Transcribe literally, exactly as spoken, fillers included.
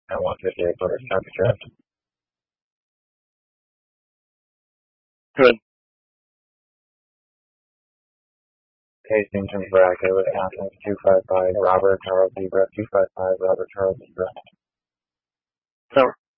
at one fifty-eight quarters, copy draft. Good. Tasting to bracket with Athens two five five, Robert Charles Zebra, two five five, Robert Charles Zebra. So